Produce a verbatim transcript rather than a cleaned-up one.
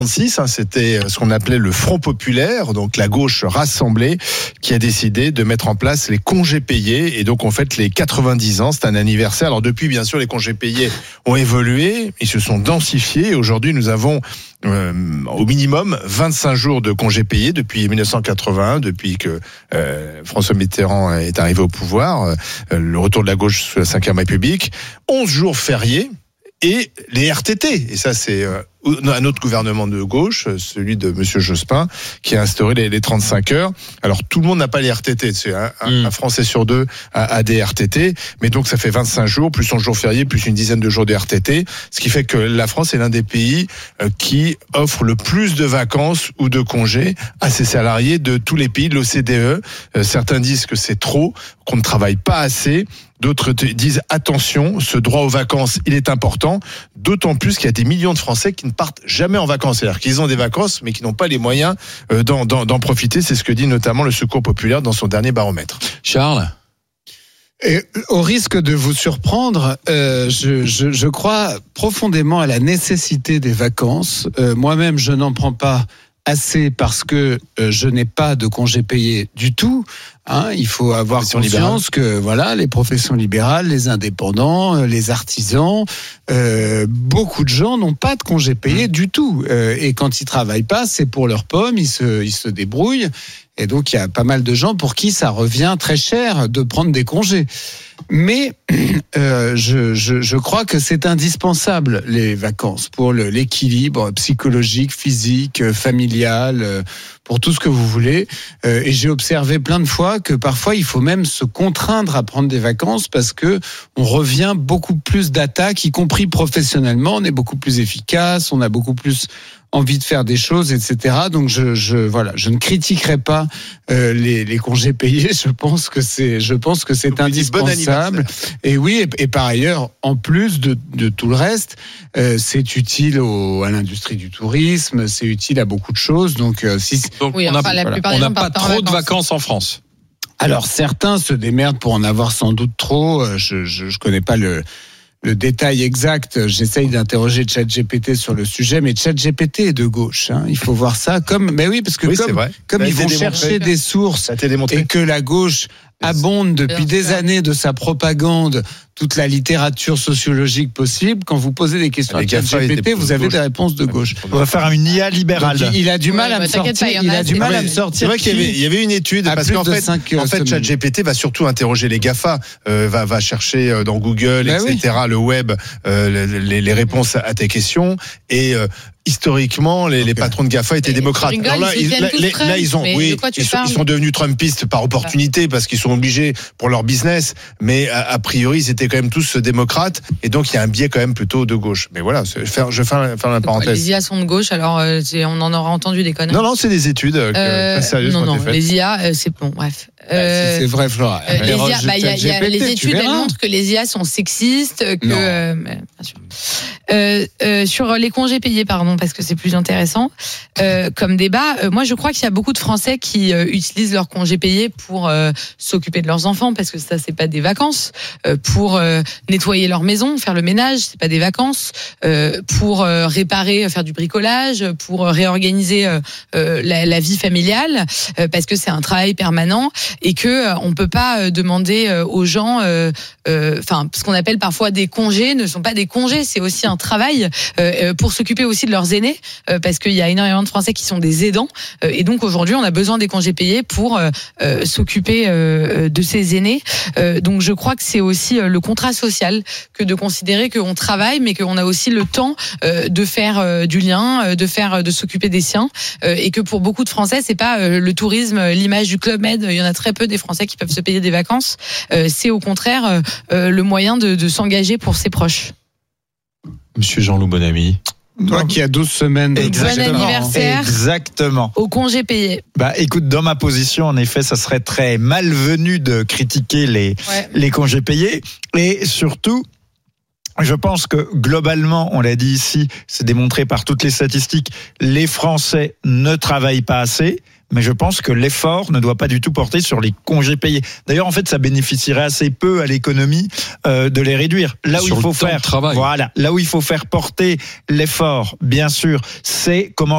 Hein, c'était ce qu'on appelait le Front populaire, donc la gauche rassemblée, qui a décidé de mettre en place les congés payés. Et donc on fête les quatre-vingt-dix ans, c'est un anniversaire. Alors depuis, bien sûr, les congés payés ont évolué, ils se sont densifiés. Et aujourd'hui, nous avons euh, au minimum vingt-cinq jours de congés payés depuis mille neuf cent quatre-vingt-un, depuis que euh, François Mitterrand est arrivé au pouvoir, euh, le retour de la gauche sous la cinquième République, onze jours fériés. Et les R T T, et ça c'est euh, un autre gouvernement de gauche, celui de Monsieur Jospin, qui a instauré les, les trente-cinq heures. Alors tout le monde n'a pas les R T T, c'est un, un, mmh. un Français sur deux a, a des R T T, mais donc ça fait vingt-cinq jours, plus onze jours fériés, plus une dizaine de jours de R T T, ce qui fait que la France est l'un des pays euh, qui offre le plus de vacances ou de congés à ses salariés de tous les pays de l'O C D E. Euh, certains disent que c'est trop, qu'on ne travaille pas assez. D'autres disent attention, ce droit aux vacances, il est important, d'autant plus qu'il y a des millions de Français qui ne partent jamais en vacances. C'est-à-dire qu'ils ont des vacances, mais qui n'ont pas les moyens d'en, d'en, d'en profiter. C'est ce que dit notamment le Secours populaire dans son dernier baromètre. Charles ? Et au risque de vous surprendre, euh, je, je, je crois profondément à la nécessité des vacances. Euh, moi-même, je n'en prends pas assez parce que euh, je n'ai pas de congé payé du tout. Hein, il faut avoir conscience libérale. que voilà, les professions libérales, les indépendants, les artisans, euh, beaucoup de gens n'ont pas de congé payé mmh. du tout. Euh, et quand ils travaillent pas, c'est pour leurs pommes, ils se, ils se débrouillent. Et donc il y a pas mal de gens pour qui ça revient très cher de prendre des congés. Mais euh, je, je, je crois que c'est indispensable, les vacances, pour le, l'équilibre psychologique, physique, familial, pour tout ce que vous voulez. Euh, et j'ai observé plein de fois que parfois il faut même se contraindre à prendre des vacances parce que on revient beaucoup plus d'attaques, y compris professionnellement. On est beaucoup plus efficace, on a beaucoup plus envie de faire des choses, et cetera. Donc je, je voilà, je ne critiquerai pas euh, les, les congés payés. Je pense que c'est, je pense que c'est indispensable. Et oui, et, et par ailleurs, en plus de, de tout le reste, euh, c'est utile au, à l'industrie du tourisme, c'est utile à beaucoup de choses. Donc euh, si donc oui, on n'a voilà, pas trop de vacances en France. Alors certains se démerdent pour en avoir sans doute trop. Je je, je connais pas le Le détail exact, j'essaye d'interroger ChatGPT sur le sujet, mais ChatGPT est de gauche. Hein. Il faut voir ça comme, mais oui, parce que oui, comme, comme ils vont chercher des sources et que la gauche abonde depuis des années de sa propagande toute la littérature sociologique possible. Quand vous posez des questions à ChatGPT, vous avez des réponses de gauche. On va faire une I A libérale. Donc, il a du mal ouais, à me sortir. Pas, il a du mal à me sortir. C'est vrai qu'il y avait, il y avait une étude parce qu'en fait, en fait, ChatGPT va surtout interroger les GAFA, euh, va, va chercher dans Google, ben et cetera, oui. le web, euh, les, les réponses à tes questions et euh, historiquement, les, okay. les patrons de GAFA étaient et démocrates. Alors là, ils, là, les, là, ils ont, oui, ils sont, ils sont devenus Trumpistes par opportunité parce qu'ils sont obligés pour leur business, mais a, a priori, ils étaient quand même tous démocrates, et donc il y a un biais quand même plutôt de gauche. Mais voilà, je fais, je fais la parenthèse. Les I A sont de gauche, alors euh, on en aura entendu des conneries. Non, non, c'est des études euh, euh, sérieuses. Non, non, les I A, euh, c'est bon, bref. Euh, c'est vrai, Flora. Euh, les, I A, bah, y a, y a, les études elles montrent que les I A sont sexistes, que euh, bien sûr. Euh, euh, sur les congés payés, pardon, parce que c'est plus intéressant euh, comme débat. Euh, moi, je crois qu'il y a beaucoup de Français qui euh, utilisent leurs congés payés pour euh, s'occuper de leurs enfants, parce que ça, c'est pas des vacances. Euh, pour euh, nettoyer leur maison, faire le ménage, c'est pas des vacances. Euh, pour euh, réparer, faire du bricolage, pour euh, réorganiser euh, euh, la, la vie familiale, euh, parce que c'est un travail permanent. Et que euh, on peut pas euh, demander euh, aux gens, enfin, euh, euh, ce qu'on appelle parfois des congés, ne sont pas des congés, c'est aussi un travail euh, pour s'occuper aussi de leurs aînés, euh, parce qu'il y a énormément de Français qui sont des aidants, euh, et donc aujourd'hui on a besoin des congés payés pour euh, euh, s'occuper euh, de ces aînés. Euh, donc je crois que c'est aussi euh, le contrat social que de considérer qu'on travaille, mais qu'on a aussi le temps euh, de faire euh, du lien, euh, de faire, euh, de s'occuper des siens, euh, et que pour beaucoup de Français c'est pas euh, le tourisme, l'image du Club Med. Il y en a très peu des Français qui peuvent se payer des vacances. Euh, c'est au contraire euh, euh, le moyen de, de s'engager pour ses proches. Monsieur Jean-Loup Bonamy. Toi qui as douze semaines. Exactement. Bon anniversaire. Exactement. Au congé payé. Bah, écoute, dans ma position, en effet, ça serait très malvenu de critiquer les, ouais. les congés payés. Et surtout, je pense que globalement, on l'a dit ici, c'est démontré par toutes les statistiques, les Français ne travaillent pas assez. mais je pense que l'effort ne doit pas du tout porter sur les congés payés. D'ailleurs, en fait, ça bénéficierait assez peu à l'économie euh, de les réduire. Là où sur il faut le temps faire, de travail. voilà, là où il faut faire porter l'effort, bien sûr, c'est comment